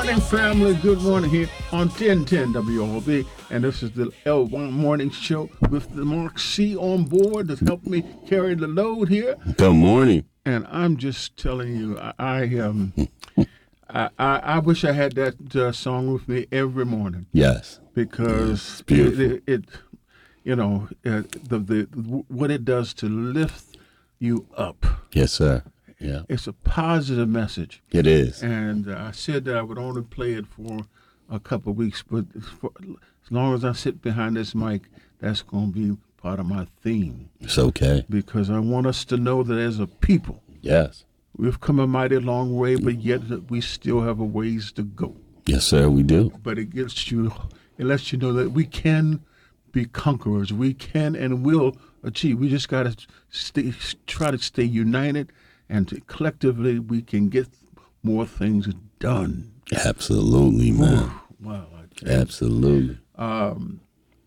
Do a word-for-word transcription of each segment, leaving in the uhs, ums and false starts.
morning, family. Good morning here on ten ten W O B. And this is the L one Morning Show with the Mark C on board that's helped me carry the load here. Good morning. And I'm just telling you, I, I um, I, I, I wish I had that uh, song with me every morning. Yes. Because Yes, it, it, it, you know, uh, the the what it does to lift you up. Yes, sir. Yeah. It's a positive message. It is. And uh, I said that I would only play it for a couple of weeks, but for, as long as I sit behind this mic, that's going to be part of my theme. It's okay. Because I want us to know that as a people, Yes. we've come a mighty long way, but yet we still have a ways to go. Yes, sir, we do. But it gets you, it lets you know that we can be conquerors. We can and will achieve. We just got to stay, try to stay united, and to, collectively we can get more things done. Absolutely, man. Wow. Absolutely. Um,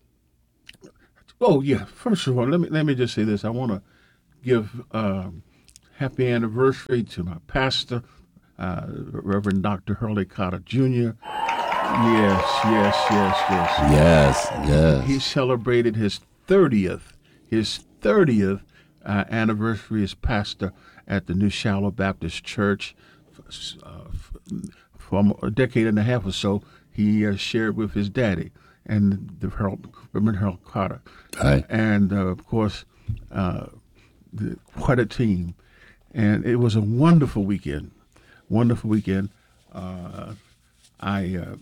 oh yeah. First of all, let me let me just say this. I want to give um, happy anniversary to my pastor, uh, Reverend Doctor Hurley Cotter Junior Yes, yes, yes, yes. Yes, yes. He celebrated his thirtieth, his thirtieth uh, anniversary as pastor at the New Shiloh Baptist Church. Uh, for a decade and a half or so, he uh, shared with his daddy and the Harold, Reverend Harold Carter. Right. And, uh, of course, uh, the, quite a team. And it was a wonderful weekend, wonderful weekend. Uh, I uh,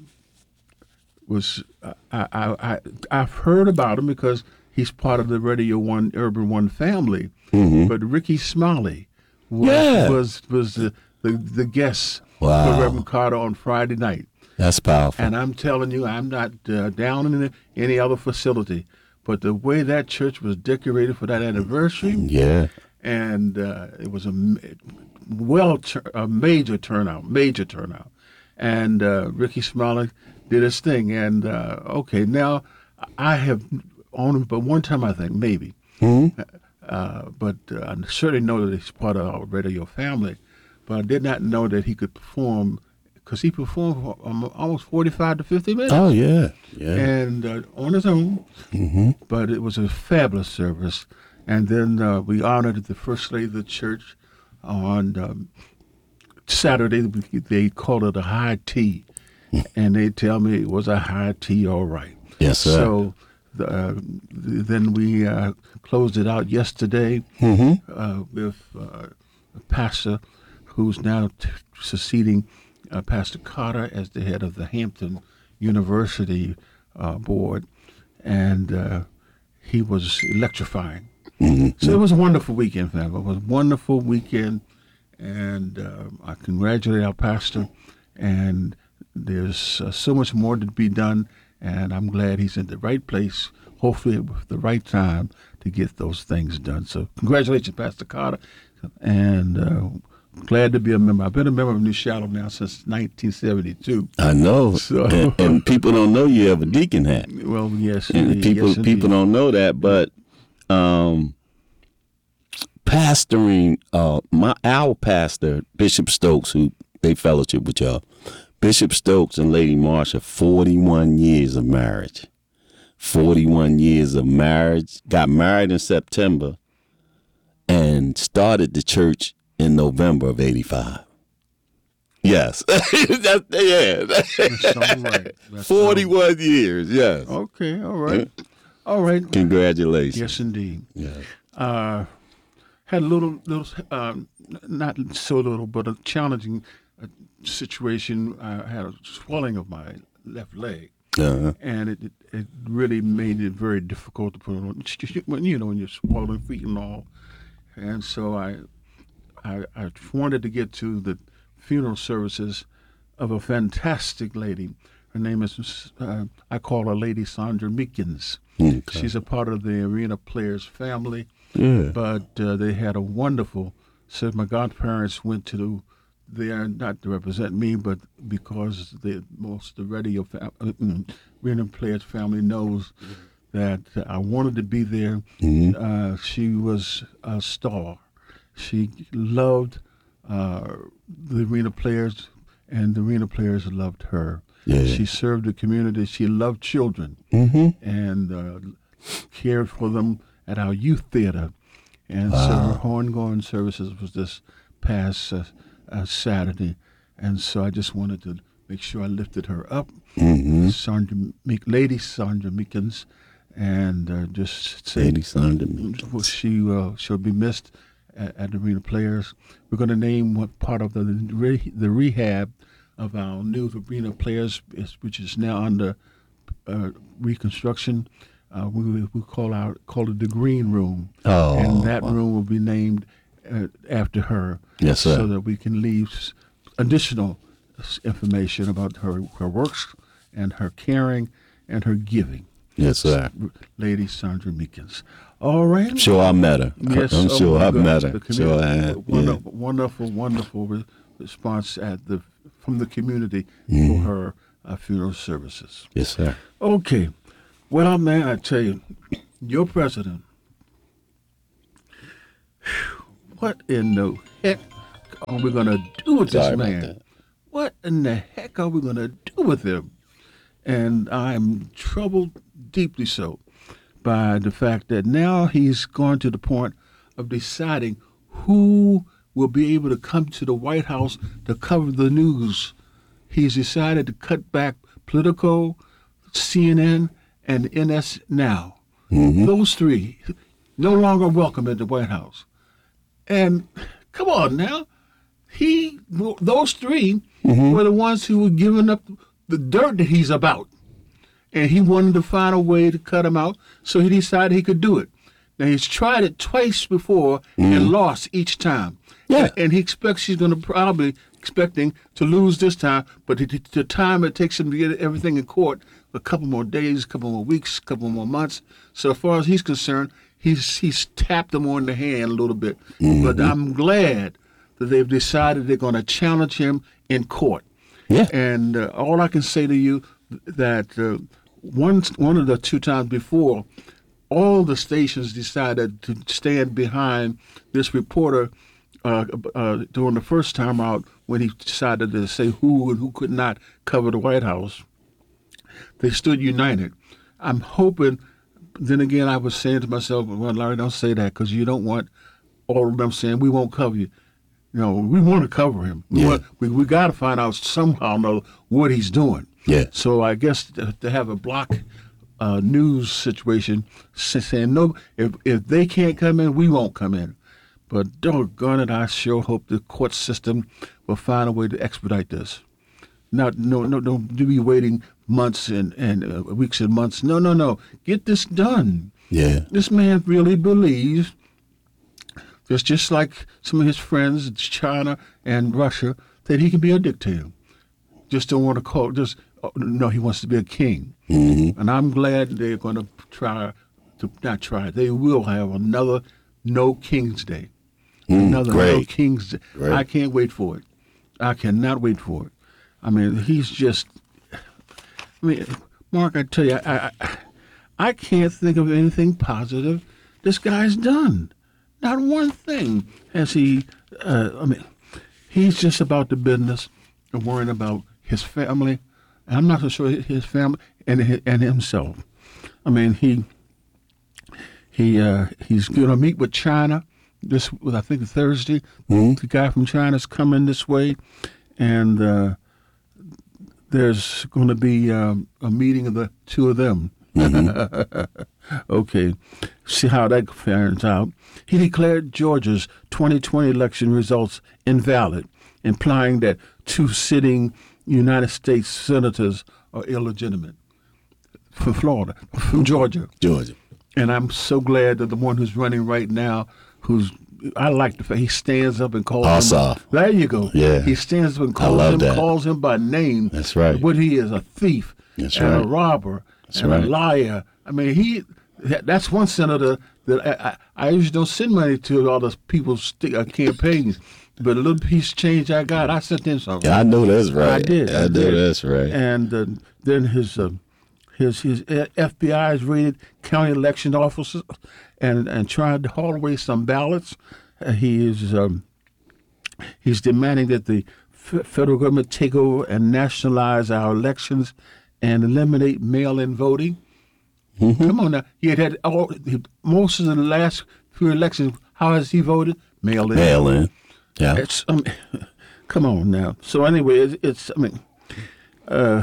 was, uh, I, I, I, I've heard about him because he's part of the Radio One, Urban One family. Mm-hmm. But Ricky Smiley was, yeah. was, was the, the, the guest wow. for Reverend Carter on Friday night. That's powerful. And I'm telling you, I'm not uh, down in any other facility, but the way that church was decorated for that anniversary, yeah, and uh, it was a well, a major turnout, major turnout. And uh, Ricky Smiley did his thing. And uh, okay, now I have only but one time, I think, maybe, mm-hmm. uh, but uh, I certainly know that he's part of our radio family. But I did not know that he could perform, because he performed for almost forty-five to fifty minutes. Oh, yeah. yeah. And uh, on his own. Mm-hmm. But it was a fabulous service. And then uh, we honored the First Lady of the Church on um, Saturday. They called it a high tea. And they tell me it was a high tea, all right. Yes, sir. So the, uh, then we uh, closed it out yesterday mm-hmm. uh, with uh, a pastor who's now t- succeeding uh, Pastor Carter as the head of the Hampton University uh, board, and uh, he was electrifying. Mm-hmm. So it was a wonderful weekend, family. It was a wonderful weekend, and uh, I congratulate our pastor, and there's uh, so much more to be done, and I'm glad he's in the right place, hopefully with the right time to get those things done. So congratulations, Pastor Carter, and uh, glad to be a member. I've been a member of New Shiloh now since nineteen seventy-two. I know. So. And, and people don't know you have a deacon hat. Well, yes, and indeed. people yes, people don't know that, but um, pastoring uh, my our pastor Bishop Stokes, who they fellowship with y'all, Bishop Stokes and Lady Marsha, forty-one years of marriage, forty-one years of marriage. Got married in September, and started the church in November of eighty-five. Yes. That's, yeah. That's all right. That's forty-one all right. years, yes. Okay, all right. All right. Congratulations. Yes, indeed. Yeah. Uh, had a little, little uh, not so little, but a challenging uh, situation. I had a swelling of my left leg. Uh-huh. And it, it it really made it very difficult to put on, you know, when you're swollen feet and all. And so I, I, I wanted to get to the funeral services of a fantastic lady. Her name is, uh, I call her Lady Sandra Meekins. Okay. She's a part of the Arena Players family. Yeah. But uh, they had a wonderful, so my godparents went to there, not to represent me, but because the, most of the radio fam- uh, Arena Players family knows that I wanted to be there. Mm-hmm. Uh, she was a star. She loved uh, the Arena Players and the arena players loved her. Yeah. She served the community. She loved children Mm-hmm. and uh, cared for them at our youth theater. And Wow. so her homegoing services was this past uh, uh, Saturday. And so I just wanted to make sure I lifted her up. Mm-hmm. Sandra, Meek, Lady Sandra Meekins, and uh, just say Lady Sandra Meekins. well, she uh, she'll be missed at, at the Arena Players. We're going to name what part of the re, the rehab of our new Arena Players, is, which is now under uh, reconstruction. Uh, we we call our call it the Green Room, Oh, and that wow. room will be named uh, after her. Yes, sir. So that we can leave s- additional s- information about her her works and her caring and her giving. Yes, sir. Lady Sandra Meekins. All right. I'm sure I met her. Yes, I'm oh sure my I've goodness, met her. the Sure I community- have. Wonderful, wonderful, wonderful re- response at the from the community Mm. for her uh, funeral services. Yeah. Yes, sir. Okay. Well, man, I tell you, your president, what in the heck are we going to do with Sorry this about man? that. What in the heck are we going to do with him? And I'm troubled, deeply so, by the fact that now he's gone to the point of deciding who will be able to come to the White House to cover the news. He's decided to cut back Politico, C N N, and N S Now. Mm-hmm. Those three no longer welcome at the White House. And come on now, he those three Mm-hmm. were the ones who were giving up the dirt that he's about. And he wanted to find a way to cut him out, so he decided he could do it. Now, he's tried it twice before and lost each time. Yeah. And he expects he's going to probably expecting to lose this time, but the, the time it takes him to get everything in court, a couple more days, a couple more weeks, a couple more months. So as far as he's concerned, he's he's tapped him on the hand a little bit. Mm-hmm. But I'm glad that they've decided they're going to challenge him in court. Yeah. And uh, all I can say to you that uh, one one of the two times before, all the stations decided to stand behind this reporter uh, uh, during the first time out when he decided to say who and who could not cover the White House. They stood united. I'm hoping. Then again, I was saying to myself, "Well, Larry, don't say that because you don't want all of them saying we won't cover you." You know, we want to cover him. We Yeah. want, we we got to find out somehow know what he's doing. Yeah. So I guess to, to have a block uh, news situation s- saying no, if if they can't come in, we won't come in. But doggone it, I sure hope the court system will find a way to expedite this. Not no no no to be waiting months and and uh, weeks and months. No no no, get this done. Yeah. This man really believes. Just just like some of his friends, China and Russia, that he can be a dictator. Just don't want to call. Just oh, no, he wants to be a king. Mm-hmm. And I'm glad they're going to try to not try. They will have another No King's Day. Mm, another great. No King's Day. Great. I can't wait for it. I cannot wait for it. I mean, he's just. I mean, Mark, I tell you, I I, I can't think of anything positive this guy's done. Not one thing has he. Uh, I mean, he's just about the business and worrying about his family. And I'm not so sure his family and hi- and himself. I mean, he he uh, he's going to meet with China this, I think, Thursday. Mhm. The guy from China's coming this way, and uh, there's going to be um, a meeting of the two of them. Okay, see how that turns out. He declared Georgia's twenty twenty election results invalid, implying that two sitting United States senators are illegitimate. From Florida, from Georgia. Georgia. And I'm so glad that the one who's running right now, who's I like the fact he stands up and calls Ossoff. him. There you go. Yeah. He stands up and calls love him, that. calls him by name. That's right. What he is, a thief, That's and a right. robber, That's and right. a liar. I mean, he. That's one senator that I, I, I usually don't send money to all those people's st- uh, campaigns, but a little piece of change I got, I sent in something. Yeah, I know that's right. I did. I, I know did. that's right. And uh, then his uh, his his F B I has raided county election offices and and tried to haul away some ballots. Uh, he is um, he's demanding that the f- federal government take over and nationalize our elections and eliminate mail-in voting. Mm-hmm. Come on now. He had had all, most of the last few elections. How has he voted? Mail-in. Mail-in. Yeah. It's, um, come on now. So anyway, it's, it's I mean, uh,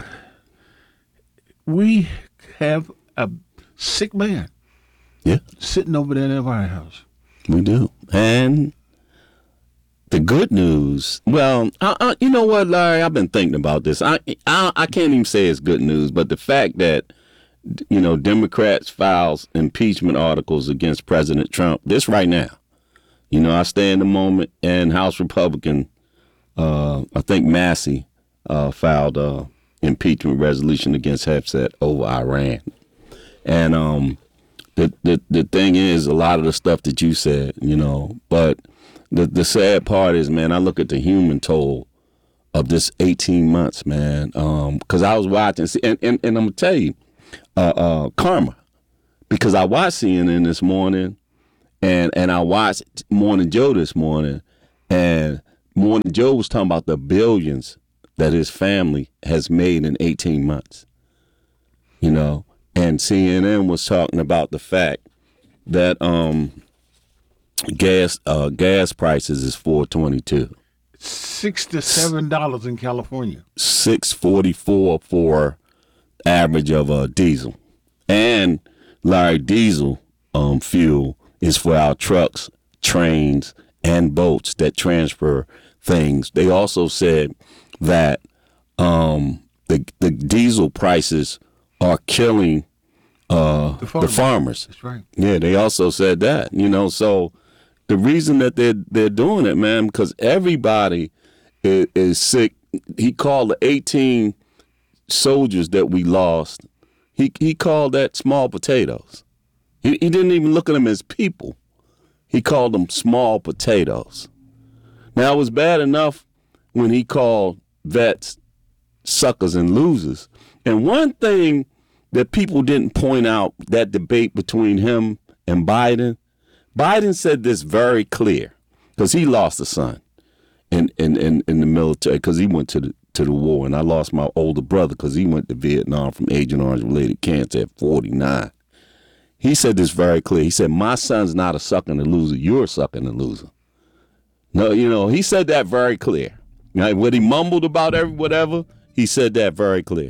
we have a sick man. Yeah. Sitting over there in the White House. We do. And the good news, well, I, I, you know what, Larry? I've been thinking about this. I, I I can't even say it's good news, but the fact that, you know, Democrats files impeachment articles against President Trump, this right now, you know, I stay in the moment, and House Republican, uh, I think Massey, uh, filed a impeachment resolution against Hegseth over Iran. And um, the, the the thing is, a lot of the stuff that you said, you know, but the the sad part is, man, I look at the human toll of this eighteen months, man, because um, I was watching, and, and, and I'm going to tell you, uh, uh, karma, because I watched C N N this morning, and, and I watched Morning Joe this morning, and Morning Joe was talking about the billions that his family has made in eighteen months, you know, and C N N was talking about the fact that um, gas uh, gas prices is four twenty-two. Six to seven dollars in California. Six forty-four for average of a diesel, and Larry, diesel um, fuel is for our trucks, trains, and boats that transfer things. They also said that um, the the diesel prices are killing uh, the, farmers. the farmers. That's right. Yeah, they also said that. You know, so the reason that they're they're doing it, man, because everybody is, is sick. He called the eighteen soldiers that we lost. He he called that small potatoes. He he didn't even look at them as people. He called them small potatoes. Now, it was bad enough when he called vets suckers and losers. And one thing that people didn't point out, that debate between him and Biden, Biden said this very clear, because he lost a son in, in, in, in the military, because he went to the to the war, and I lost my older brother because he went to Vietnam from Agent Orange-related cancer at forty-nine. He said this very clear. He said, my son's not a sucker and a loser. You're a sucker and a loser. No, you know, he said that very clear. Now, what he mumbled about every whatever, he said that very clear.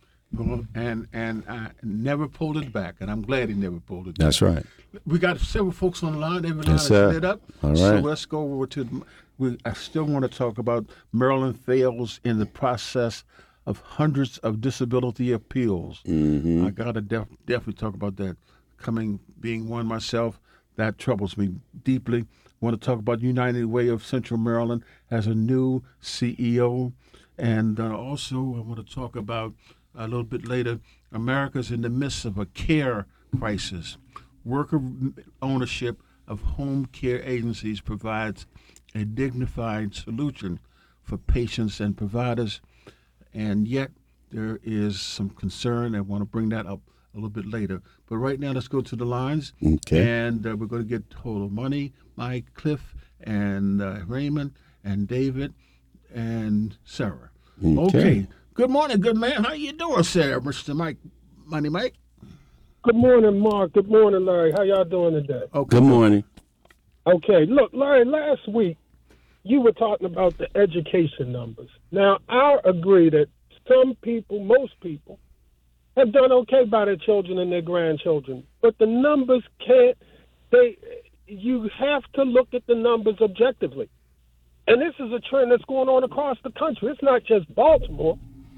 And and I never pulled it back, and I'm glad he never pulled it back. That's right. We got several folks on the line. Every line yes, is sir. lit up. All right. So let's go over to the, we, I still want to talk about Maryland fails in the process of hundreds of disability appeals. Mm-hmm. I got to def, definitely talk about that. Coming, being one myself, that troubles me deeply. I want to talk about United Way of Central Maryland as a new C E O. And uh, also I want to talk about, a little bit later, America's in the midst of a care crisis. Worker ownership of home care agencies provides a dignified solution for patients and providers, and yet there is some concern. I want to bring that up a little bit later. But right now, let's go to the lines. Okay. And uh, we're going to get hold of Money, Mike, Cliff, and uh, Raymond, and David, and Sarah. Okay. Okay. Good morning, good man. How you doing, Sarah? Mister Mike, Money Mike? Good morning, Mark. Good morning, Larry. How y'all doing today? Okay. Good morning. Okay. Look, Larry, last week you were talking about the education numbers. Now, I agree that some people, most people, have done okay by their children and their grandchildren. But the numbers can't, they, you have to look at the numbers objectively. And this is a trend that's going on across the country. It's not just Baltimore,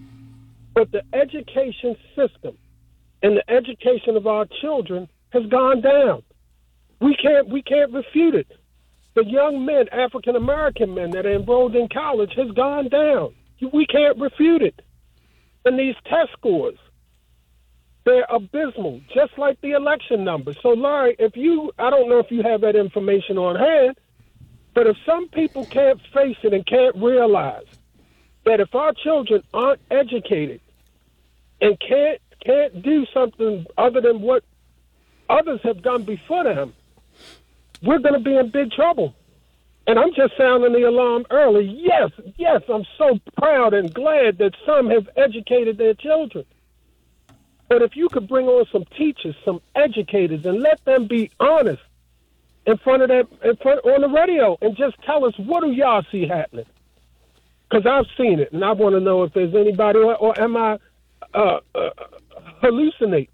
but the education system and the education of our children has gone down. We can't, we can't refute it. The young men, African American men that are enrolled in college has gone down. We can't refute it. And these test scores, they're abysmal, just like the election numbers. So, Larry, if you, I don't know if you have that information on hand, but if some people can't face it and can't realize that if our children aren't educated and can't can't do something other than what others have done before them, we're going to be in big trouble. And I'm just sounding the alarm early. Yes, yes, I'm so proud and glad that some have educated their children. But if you could bring on some teachers, some educators, and let them be honest in front of that, in front on the radio, and just tell us, what do y'all see happening? Because I've seen it, and I want to know if there's anybody, or, or am I uh, uh, hallucinating?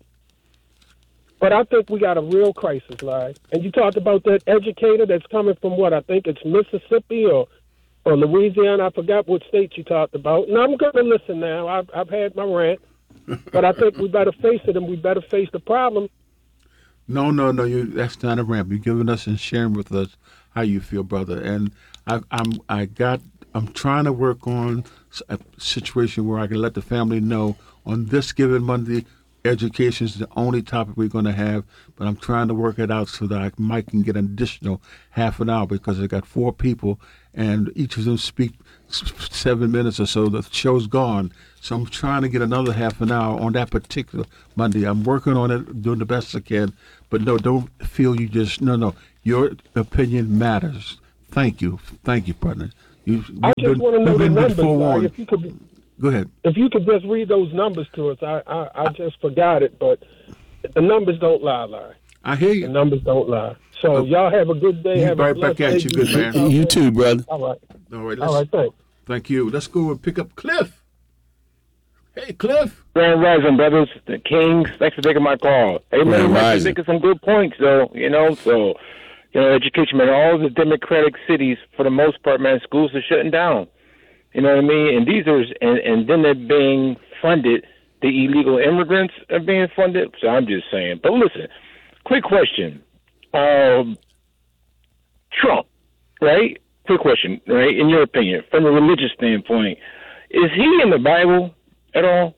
But I think we got a real crisis, Larry. And you talked about that educator that's coming from what? I think it's Mississippi or, or Louisiana. I forgot what state you talked about. And I'm going to listen now. I've, I've had my rant. But I think we better face it, and we better face the problem. No, no, no. You that's not a rant. You're giving us and sharing with us how you feel, brother. And I, I'm I got I'm trying to work on a situation where I can let the family know on this given Monday, education is the only topic we're going to have, but I'm trying to work it out so that I might can get an additional half an hour because I got four people and each of them speak seven minutes or so. The show's gone. So I'm trying to get another half an hour on that particular Monday. I'm working on it, doing the best I can, but no, don't feel you just, no, no. Your opinion matters. Thank you. Thank you, partner. You, I just been, want to know the numbers, Larry. If you could be, Go ahead. If you could just read those numbers to us. I, I, I just forgot it, but the numbers don't lie, Larry. I hear you. The numbers don't lie. So oh. y'all have a good day. You have right a back at you, good man. You too, brother. All right. All right. All right, thanks. Thank you. Let's go and pick up Cliff. Hey, Cliff. Grand Rising, brothers, the Kings. Thanks for taking my call. Hey, man, you're making some good points, though, you know, so, you know, education, man, all the Democratic cities, for the most part, man, schools are shutting down. You know what I mean? And these are, and, and then they're being funded. The illegal immigrants are being funded. So I'm just saying. But listen, quick question. Um, Trump, right? Quick question, right? In your opinion, from a religious standpoint, is he in the Bible at all?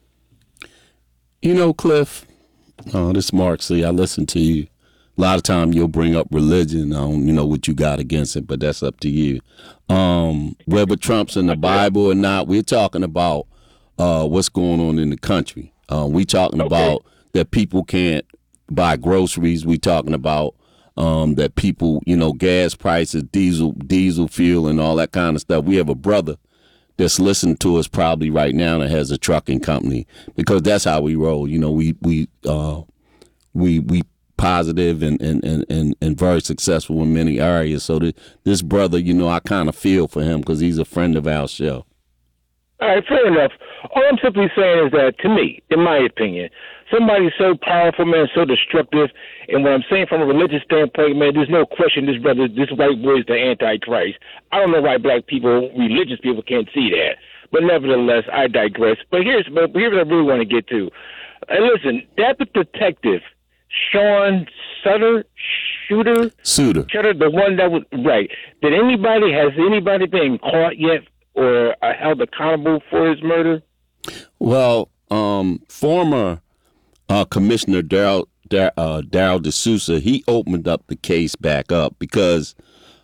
You know, Cliff, oh, this is Mark C. I listen to you. A lot of time you'll bring up religion on, you know, what you got against it, but that's up to you. Um, whether Trump's in the Bible or not, we're talking about uh, what's going on in the country. Uh, we talking okay. about that people can't buy groceries. We talking about um, that people, you know, gas prices, diesel, diesel fuel, and all that kind of stuff. We have a brother that's listening to us probably right now that has a trucking company because that's how we roll. You know, we we uh, we we. positive and, and, and, and very successful in many areas. So th- this brother, you know, I kind of feel for him because he's a friend of our show. All right, fair enough. All I'm simply saying is that, to me, in my opinion, somebody so powerful, man, so destructive, and what I'm saying from a religious standpoint, man, there's no question this brother, this white boy is the Antichrist. I don't know why black people, religious people, can't see that. But nevertheless, I digress. But here's, but here's what I really want to get to. And listen, that detective, Sean Sutter, Shooter, Suter, Shooter, the one that was right. Did anybody has anybody been caught yet or uh, held accountable for his murder? Well, um, former uh, Commissioner Daryl Dar- uh, Daryl D'Souza, he opened up the case back up because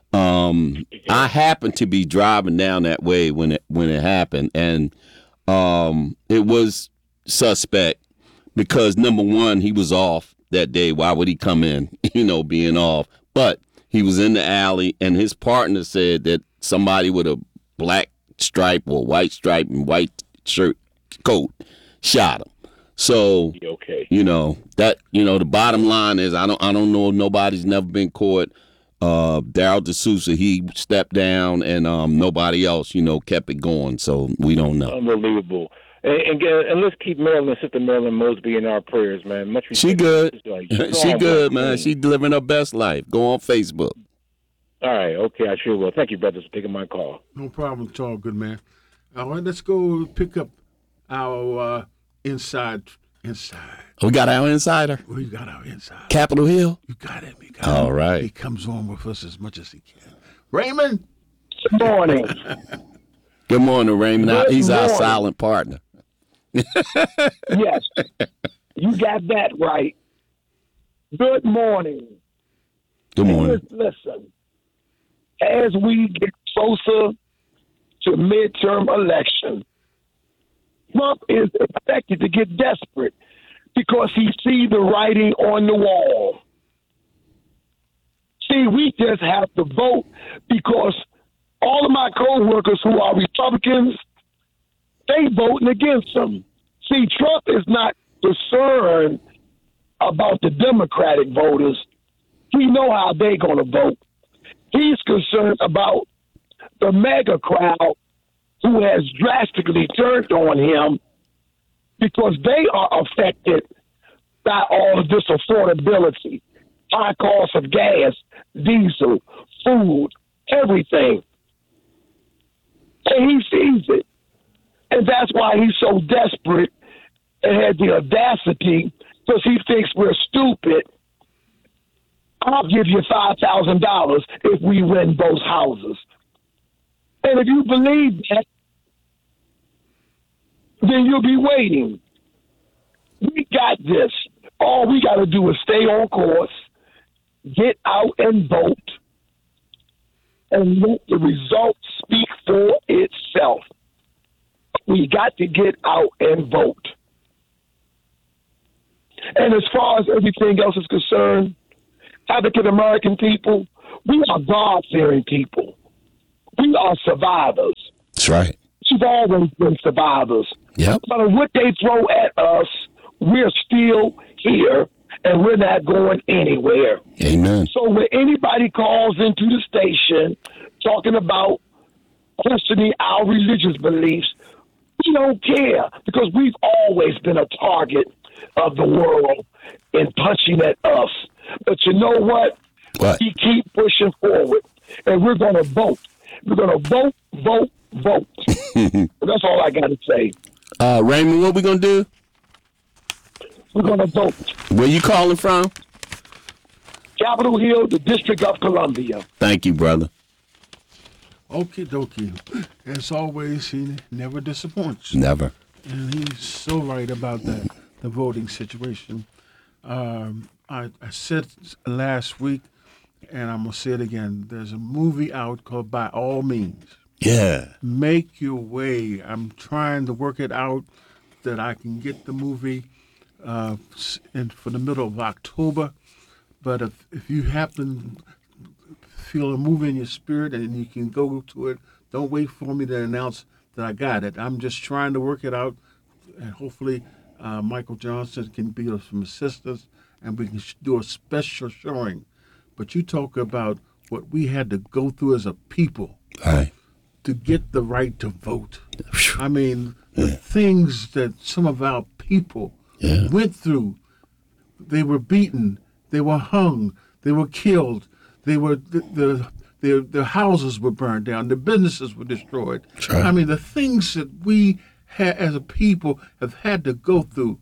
um, I happened to be driving down that way when it when it happened, and um, it was suspect because number one, he was off that day. Why would he come in, you know, being off? But he was in the alley, and his partner said that somebody with a black stripe or white stripe and white shirt coat shot him. So, okay. you know, that, you know, the bottom line is I don't I don't know. Nobody's never been caught. Uh, Daryl D'Souza, he stepped down, and um, nobody else, you know, kept it going. So we don't know. Unbelievable. And, and, and let's keep Marilyn, Sister Marilyn Mosby in our prayers, man. Much she good. Like, she good, man. She living her best life. Go on Facebook. All right. Okay, I sure will. Thank you, brothers, for taking my call. No problem at all, good man. All right, let's go pick up our uh, inside. Inside. We got our insider. We got our inside. Capitol Hill. You got him. You got all him. right. He comes on with us as much as he can. Raymond. Good morning. Good morning, Raymond. Good He's morning. our silent partner. Yes, you got that right. Good morning. Good morning. Listen, as we get closer to midterm election, Trump is expected to get desperate because he sees the writing on the wall. See, we just have to vote because all of my co-workers who are Republicans, they voting against them. See, Trump is not concerned about the Democratic voters. We know how they're going to vote. He's concerned about the mega crowd who has drastically turned on him because they are affected by all of this affordability, high cost of gas, diesel, food, everything. And he sees it. And that's why he's so desperate and had the audacity, because he thinks we're stupid. I'll give you five thousand dollars if we win both houses. And if you believe that, then you'll be waiting. We got this. All we got to do is stay on course, get out and vote, and let the results speak for itself. We got to get out and vote. And as far as everything else is concerned, African American people, we are God-fearing people. We are survivors. That's right. We've always been survivors. Yep. No matter what they throw at us, we're still here, and we're not going anywhere. Amen. So when anybody calls into the station talking about questioning our religious beliefs, we don't care because we've always been a target of the world in punching at us. But you know what? What? We keep pushing forward, and we're going to vote. We're going to vote, vote, vote. That's all I got to say. Uh, Raymond, what we going to do? We're going to vote. Where you calling from? Capitol Hill, the District of Columbia. Thank you, brother. Okie dokie. As always, he never disappoints. Never. And he's so right about that, the voting situation. Um, I, I said last week, and I'm going to say it again, there's a movie out called By All Means. Yeah. Make your way. I'm trying to work it out that I can get the movie uh, in for the middle of October. But if, if you happen feel a move in your spirit and you can go to it, don't wait for me to announce that I got it. I'm just trying to work it out, and hopefully uh, Michael Johnson can be of some assistance, and we can do a special showing. But you talk about what we had to go through as a people Aye. to get the right to vote. Phew. I mean, the Yeah. things that some of our people Yeah. went through. They were beaten. They were hung. They were killed. They were the, the their their houses were burned down. Their businesses were destroyed. Sure. I mean, the things that we ha- as a people have had to go through,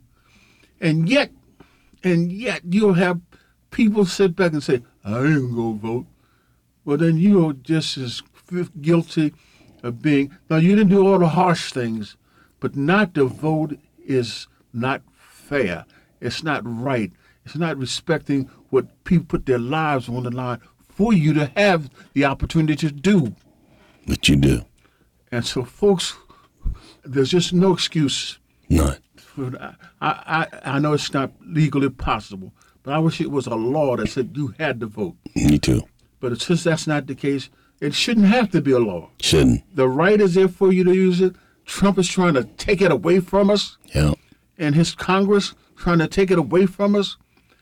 and yet, and yet you'll have people sit back and say, "I ain't gonna vote." Well, then you are just as guilty of being. Now, you didn't do all the harsh things, but not to vote is not fair. It's not right. It's not respecting what people put their lives on the line for you to have the opportunity to do. What you do? And so, folks, there's just no excuse. None. For, I, I, I know it's not legally possible, but I wish it was a law that said you had to vote. Me too. But since that's not the case, it shouldn't have to be a law. Shouldn't. The right is there for you to use it. Trump is trying to take it away from us, Yeah. and his Congress trying to take it away from us.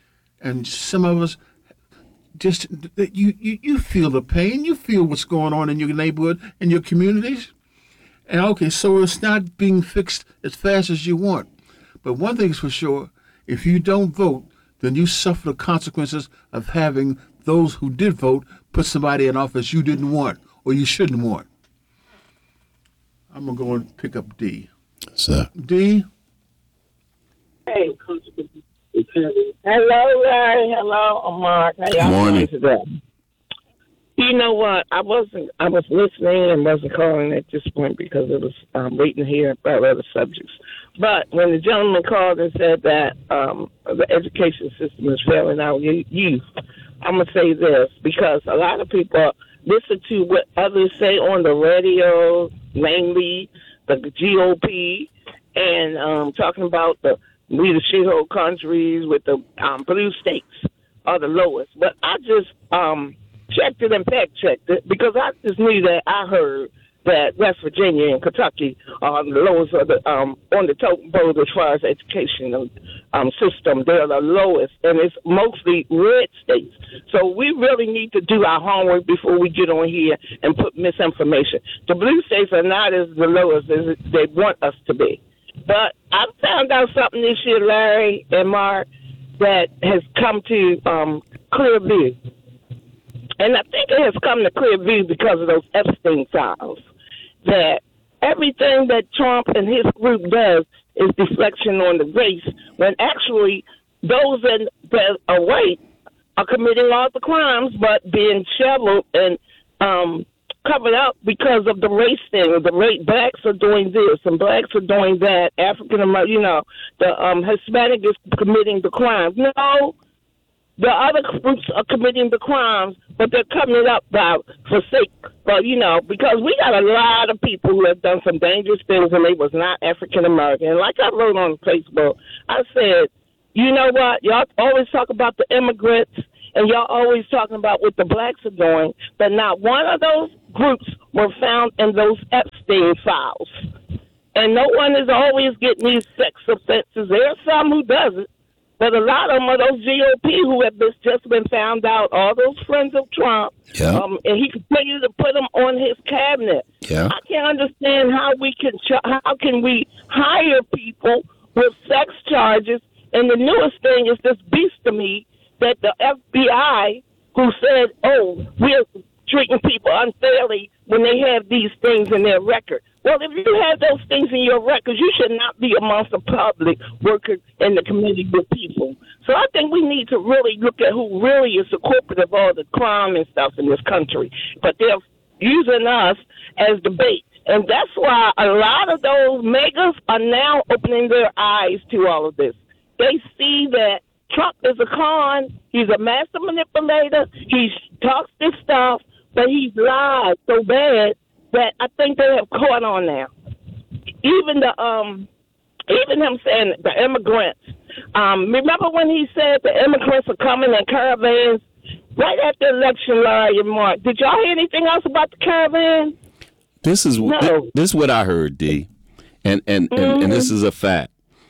And some of us, just you, you, you feel the pain. You feel what's going on in your neighborhood, in your communities. And okay, so it's not being fixed as fast as you want. But one thing's for sure, if you don't vote, then you suffer the consequences of having those who did vote put somebody in office you didn't want or you shouldn't want. I'm going to go and pick up D. So. D? Hey. Hello, Larry. Hello, Mark. How y'all Morning. doing today? You know what? I wasn't. I was listening and wasn't calling at this point because it was um, waiting to hear about other subjects. But when the gentleman called and said that um, the education system is failing our youth, I'm gonna say this because a lot of people listen to what others say on the radio, namely the G O P, and um, talking about the we the shithole countries with the um, blue states. are the lowest. But I just um, checked it and fact checked it because I just knew that I heard that West Virginia and Kentucky are the lowest of the, um, on the totem pole as far as education um, system. They're the lowest, and it's mostly red states. So we really need to do our homework before we get on here and put misinformation. The blue states are not as the lowest as they want us to be. But I found out something this year, Larry and Mark, that has come to um, clear view. And I think it has come to clear view because of those Epstein files. That everything that Trump and his group does is deflection on the race, when actually those that, that are white are committing all the crimes, but being shoveled and um, covered up because of the race thing. The race, blacks are doing this and blacks are doing that. African American, you know, the um, Hispanic is committing the crimes. No. The other groups are committing the crimes, but they're coming up by forsake. But, you know, because we got a lot of people who have done some dangerous things and they was not African American. And like I wrote on Facebook, I said, you know what? Y'all always talk about the immigrants and y'all always talking about what the blacks are doing, but not one of those groups were found in those Epstein files. And no one is always getting these sex offenses. There are some who does it. But a lot of them are those G O P who have just been found out, all those friends of Trump, yeah. um, and he continues to put them on his cabinet. Yeah. I can't understand how we can how can we hire people with sex charges. And the newest thing is this beast to me that the F B I, who said, "Oh, we're treating people unfairly when they have these things in their record." Well, if you have those things in your records, you should not be amongst the public working in the community with people. So I think we need to really look at who really is the culprit of all the crime and stuff in this country. But they're using us as the bait. And that's why a lot of those megas are now opening their eyes to all of this. They see that Trump is a con. He's a master manipulator. He talks this stuff, but he's lied so bad that I think they have caught on now. Even the um, even him saying the immigrants. Um, remember when he said the immigrants are coming in caravans right after the election, Larry and Mark? Did y'all hear anything else about the caravan? This is no. this, this is what I heard, D, and and, mm-hmm. and and this is a fact.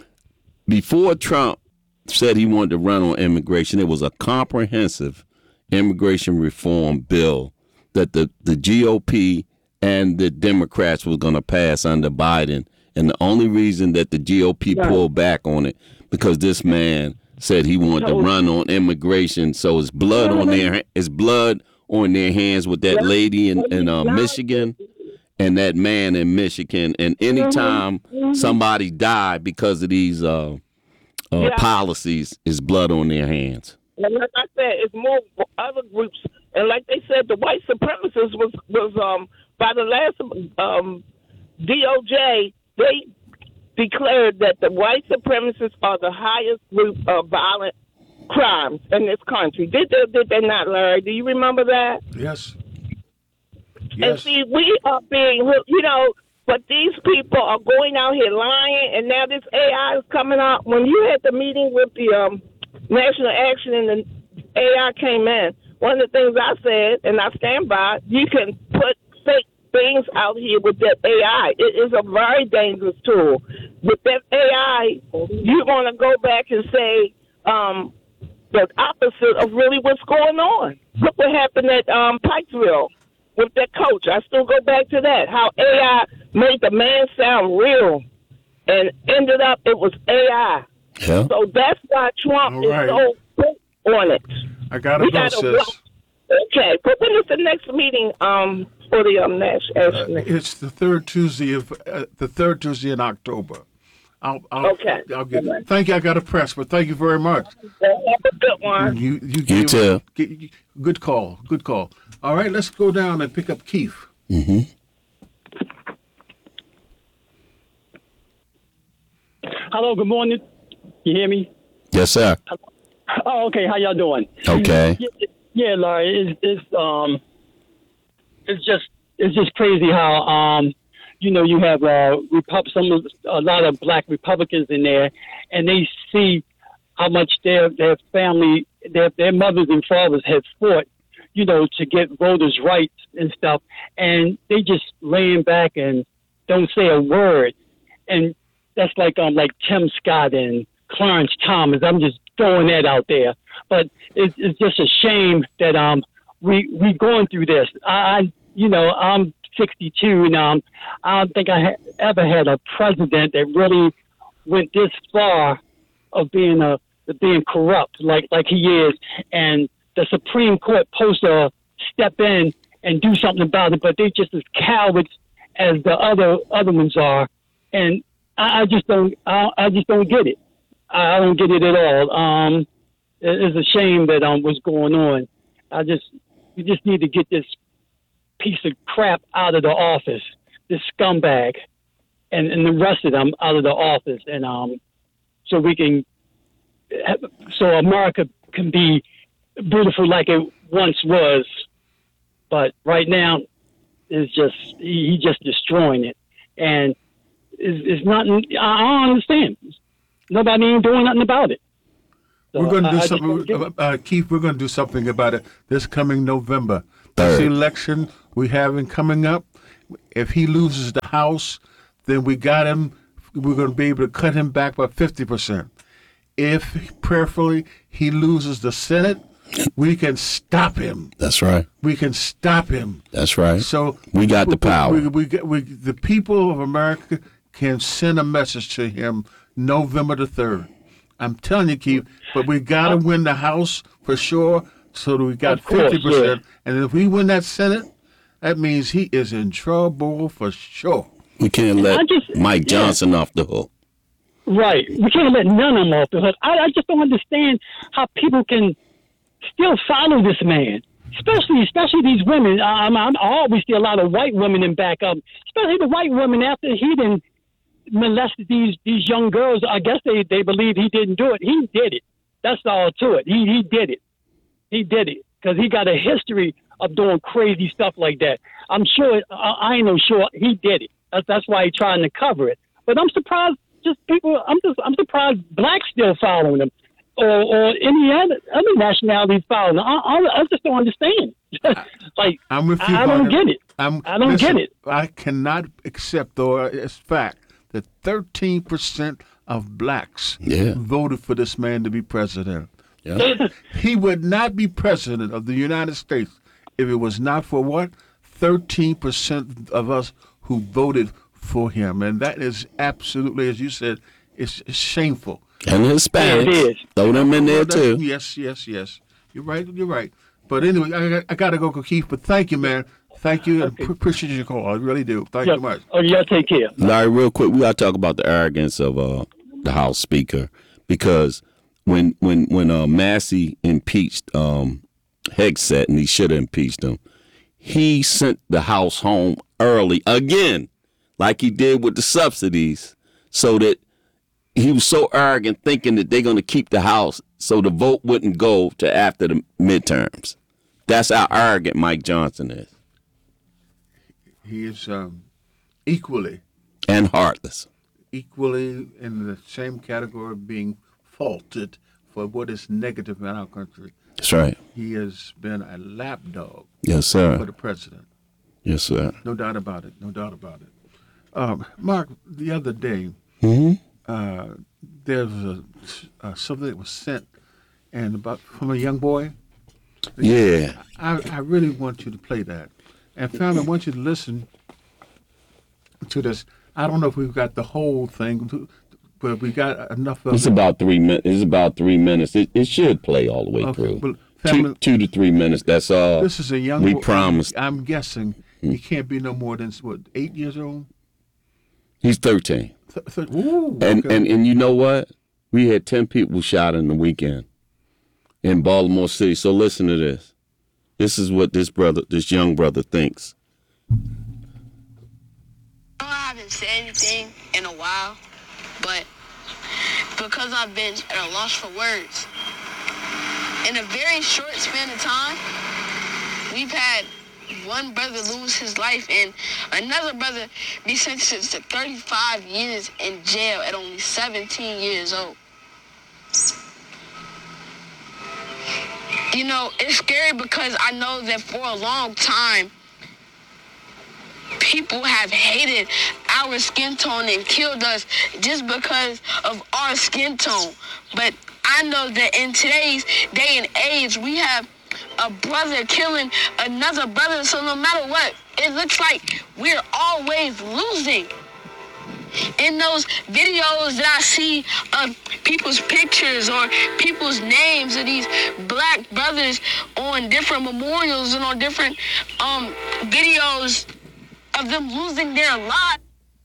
Before Trump said he wanted to run on immigration, it was a comprehensive immigration reform bill that the the G O P and the Democrats were going to pass under Biden. And the only reason that the G O P right. pulled back on it, because this man said he wanted to run on immigration. So it's blood on their it's blood on their hands with that lady in, in uh, Michigan and that man in Michigan. And anytime somebody died because of these uh, uh, yeah. policies, it's blood on their hands. And like I said, it's more other groups. And like they said, the white supremacists was, was um, by the last um, D O J, they declared that the white supremacists are the highest group of violent crimes in this country. Did they, did they not, Larry? Do you remember that? Yes. Yes. And see, we are being, you know, but these people are going out here lying, and now this A I is coming out. When you had the meeting with the um, National Action and the A I came in, one of the things I said, and I stand by, you can put fake things out here with that A I. It is a very dangerous tool. With that A I, you're going to go back and say um, the opposite of really what's going on. Look what happened at um, Pikesville with that coach. I still go back to that, how A I made the man sound real and ended up it was A I. Yeah. So that's why Trump right. is so quick on it. I got to go, sis. Okay, but when is the next meeting um, for the um, National? Uh, it's the third Tuesday of uh, the third Tuesday in October. I'll, I'll, okay. I'll get. Right. Thank you. I got to press, but thank you very much. Have a good one. You you, you too. Get, good call. Good call. All right, let's go down and pick up Keith. Mm-hmm. Hello. Good morning. You hear me? Yes, sir. Oh, okay. How y'all doing? Okay. Yeah, yeah Larry. It's, it's um, it's just it's just crazy how um, you know, you have uh, Repub- some of, a lot of black Republicans in there, and they see how much their their family their their mothers and fathers have fought, you know, to get voters' rights and stuff, and they just laying back and don't say a word. And that's like um like Tim Scott and Clarence Thomas. I'm just throwing that out there, but it's, it's just a shame that um we we going through this. I you know I'm sixty-two and um I don't think I ha- ever had a president that really went this far of being a of being corrupt like like he is, and the Supreme Court supposed to step in and do something about it, but they just as cowards as the other other ones are, and I, I just don't I, I just don't get it. I don't get it at all. Um, it, it's a shame that um what's going on. I just we just need to get this piece of crap out of the office, this scumbag, and, and the rest of them out of the office, and um so we can so America can be beautiful like it once was. But right now, it's just he, he just destroying it, and it's, it's not. I don't understand. Nobody ain't doing nothing about it. So we're going to do I, something, uh, Keith. We're going to do something about it this coming November. This election we having coming up. If he loses the House, then we got him. We're going to be able to cut him back by fifty percent. If prayerfully he loses the Senate, we can stop him. That's right. We can stop him. That's right. So we got the power. We, we, we, we, the people of America can send a message to him November the third. I'm telling you, Keith, but we got to win the House for sure, so that we got fifty percent. Yeah. And if we win that Senate, that means he is in trouble for sure. We can't let just, Mike Johnson yeah. off the hook. Right. We can't let none of them off the hook. I, I just don't understand how people can still follow this man, especially especially these women. Um, I always see a lot of white women in back up, especially the white women after he didn't molested these these young girls. I guess they, they believe he didn't do it. He did it. That's all to it. He he did it. He did it because he got a history of doing crazy stuff like that. I'm sure. I, I ain't no sure he did it. That's that's why he's trying to cover it. But I'm surprised. Just people. I'm just. I'm surprised blacks still following him. Or, or any other, other nationalities following. I, I, I just don't understand. like I'm with you, I, I don't get it. I'm, I don't listen, get it. I cannot accept, though, it's fact that thirteen percent of blacks yeah. voted for this man to be president. Yeah. He would not be president of the United States if it was not for what? thirteen percent of us who voted for him. And that is absolutely, as you said, it's, it's shameful. And Hispanics. Yeah, it is. Throw them in there, too. Yes, yes, yes. You're right, you're right. But anyway, I, I got to go, Keith, but thank you, man. Thank you. Okay. I appreciate your call. I really do. Thank yep. you much. Oh, y'all take care. Larry, real quick, we got to talk about the arrogance of uh, the House Speaker, because when when when uh, Massey impeached um, Hegseth, and he should have impeached him, he sent the House home early again, like he did with the subsidies, so that he was so arrogant thinking that they're going to keep the House so the vote wouldn't go to after the midterms. That's how arrogant Mike Johnson is. He is um, equally. And heartless. Equally in the same category of being faulted for what is negative in our country. That's right. He has been a lapdog. Yes, sir. For the president. Yes, sir. No doubt about it. No doubt about it. Um, Mark, the other day, mm-hmm. uh, there was a, uh, something that was sent and about from a young boy. Yeah. I, I really want you to play that. And family, I want you to listen to this. I don't know if we've got the whole thing, but we got enough of it's it. About three min- it's about three minutes. It, it should play all the way okay, through. Well, family, two, two to three minutes. That's all. This is a young we boy. promised. I'm guessing hmm. he can't be no more than, what, eight years old? He's thirteen. Th- th- ooh, and, okay. and and you know what? We had ten people shot in the weekend in Baltimore City. So listen to this. This is what this brother, this young brother thinks. I haven't said anything in a while, but because I've been at a loss for words, in a very short span of time, we've had one brother lose his life and another brother be sentenced to thirty-five years in jail at only seventeen years old. You know, it's scary because I know that for a long time, people have hated our skin tone and killed us just because of our skin tone. But I know that in today's day and age, we have a brother killing another brother. So no matter what, it looks like we're always losing. In those videos that I see of people's pictures or people's names of these black brothers on different memorials and on different um, videos of them losing their lives.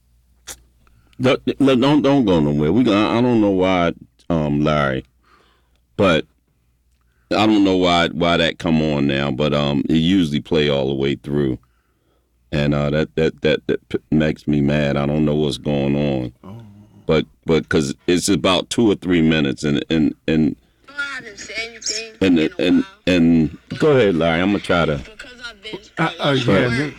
Don't, don't, don't go nowhere. We gonna, I don't know why, um, Larry, but I don't know why why that come on now, but um, it usually play all the way through. And uh, that, that that that makes me mad. I don't know what's going on, oh. but but because it's about two or three minutes, and and and I haven't said anything and in a and, while, and, and go ahead, Larry. I'm gonna try to. Because I've been uh, uh, yeah.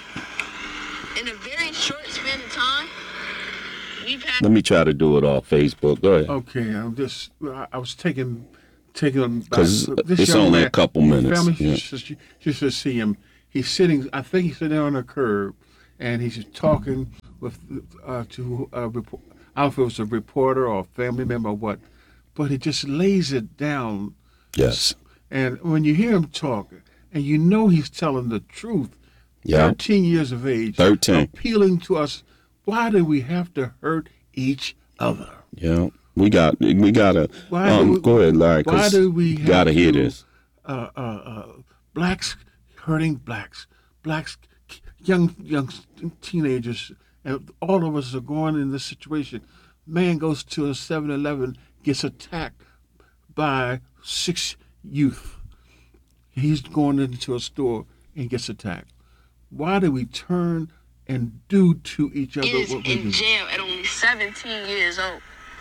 in a very short span of time, we've had. Let me try to do it off Facebook. Go ahead. Okay, I'm just I, I was taking taking because it's only man, a couple minutes. Family yeah. just, just, just to see him. He's sitting, I think he's sitting on a curb, and he's talking with uh, to a report. I don't know if it was a reporter or a family member or what, but he just lays it down. Yes. And when you hear him talk, and you know he's telling the truth, yeah. thirteen years of age, thirteen, appealing to us, why do we have to hurt each other? Yeah, we got, we gotta. Why um, we, go ahead, Larry. Why do we have gotta hear to, this? Uh, uh, uh, blacks hurting blacks, blacks, young young teenagers, and all of us are going in this situation. Man goes to a seven eleven, gets attacked by six youth. He's going into a store and gets attacked. Why do we turn and do to each other is what we in do? jail at only seventeen years old.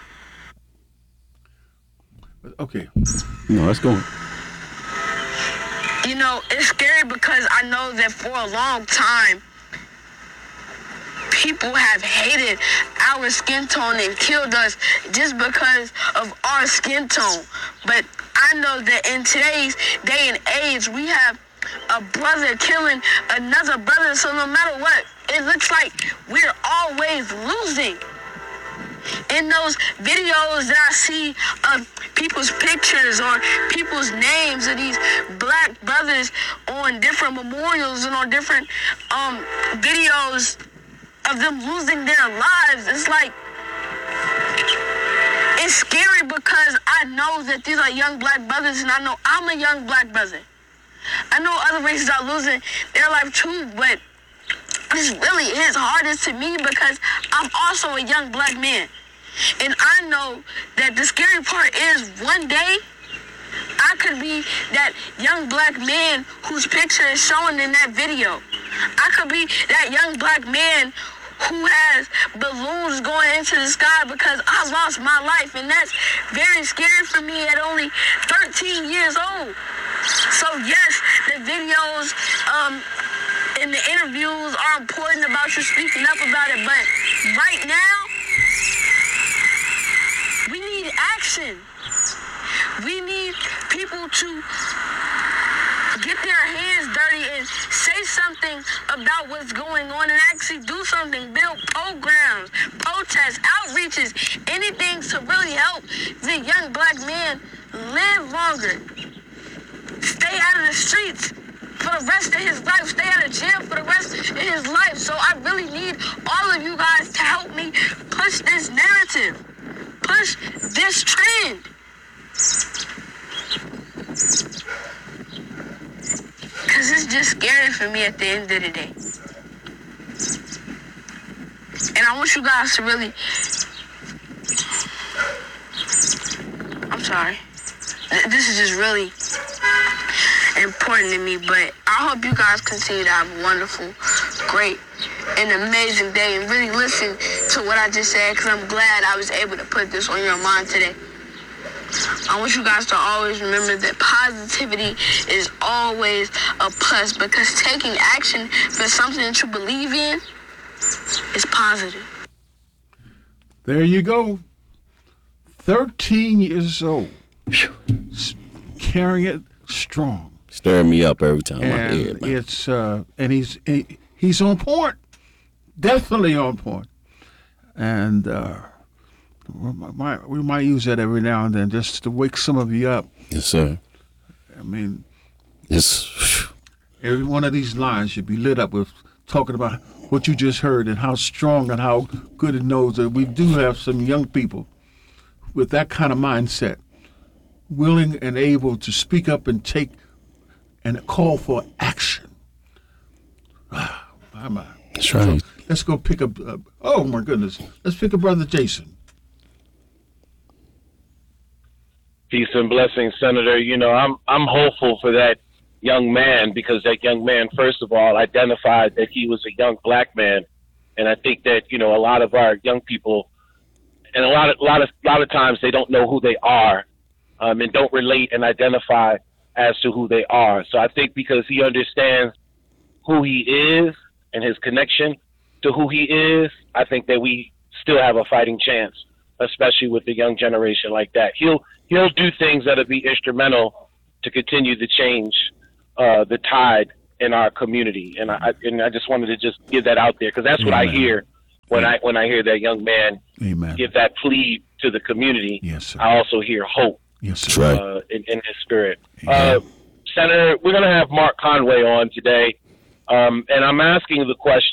Okay. No, let's go. You know, it's scary because I know that for a long time, people have hated our skin tone and killed us just because of our skin tone. But I know that in today's day and age, we have a brother killing another brother. So no matter what, it looks like we're always losing. In those videos that I see of people's pictures or people's names of these black brothers on different memorials and on different um, videos of them losing their lives, it's like, it's scary because I know that these are young black brothers, and I know I'm a young black brother. I know other races are losing their life too, but this really is hardest to me because I'm also a young black man. And I know that the scary part is one day I could be that young black man whose picture is shown in that video. I could be that young black man who has balloons going into the sky because I lost my life, and that's very scary for me at only thirteen years old. So yes, the videos um, and the interviews are important about you speaking up about it, but right now, we need action. We need people to get their hands dirty and say something about what's going on and actually do something, build programs, protests, outreaches, anything to really help the young black man live longer, stay out of the streets for the rest of his life, stay out of jail for the rest of his life. So I really need all of you guys to help me push this narrative, push this trend. Because it's just scary for me at the end of the day. And I want you guys to really... I'm sorry. This is just really important to me, but I hope you guys continue to have a wonderful, great, and amazing day, and really listen to what I just said, because I'm glad I was able to put this on your mind today. I want you guys to always remember that positivity is always a plus, because taking action for something that you believe in is positive. There you go. thirteen years old. Carrying it strong. Stir me up every time and I hear it, man. It's uh, and he's he, he's on point, definitely on point, and uh, we might, we might use that every now and then just to wake some of you up. Yes, sir. I mean, it's every one of these lines should be lit up with talking about what you just heard and how strong and how good it knows that we do have some young people with that kind of mindset, willing and able to speak up and take and call for action. Ah, my, my. That's right. So let's go pick up, uh, oh my goodness, let's pick up Brother Jason. Peace and blessings, Senator. You know, I'm I'm hopeful for that young man because that young man, first of all, identified that he was a young black man, and I think that you know a lot of our young people, and a lot of a lot of a lot of times they don't know who they are, um, and don't relate and identify as to who they are. So I think because he understands who he is and his connection to who he is, I think that we still have a fighting chance, especially with the young generation like that. He'll he'll do things that'll be instrumental to continue to change uh, the tide in our community. And I and I just wanted to just give that out there because that's what Amen. I hear when I when I hear that young man Amen. give that plea to the community. Yes, sir. I also hear hope. Yes, sir. That's right. Uh, in, in his spirit. Amen. Uh, Senator, we're going to have Mark Conway on today, um, and I'm asking the question.